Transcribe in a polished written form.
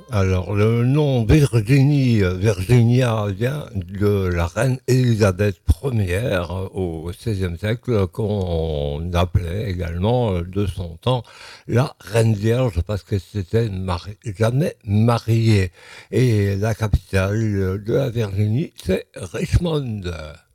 Alors, le nom Virginie, Virginia vient de la reine Élisabeth Ière au XVIe siècle, qu'on appelait également de son temps la reine vierge parce que c'était jamais mariée. Et la capitale de la Virginie, c'est Richmond.